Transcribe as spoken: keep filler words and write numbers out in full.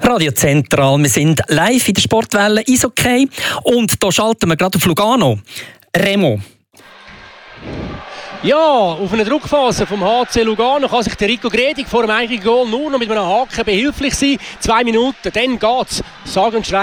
Radio Zentral, wir sind live in der Sportwelle Eishockey und da schalten wir gerade auf Lugano. Remo. Ja, auf einer Druckphase vom H C Lugano kann sich der Rico Gredig vor dem eigenen Goal nur noch mit einem Haken behilflich sein. Zwei Minuten, dann geht's. Sage und schreibe.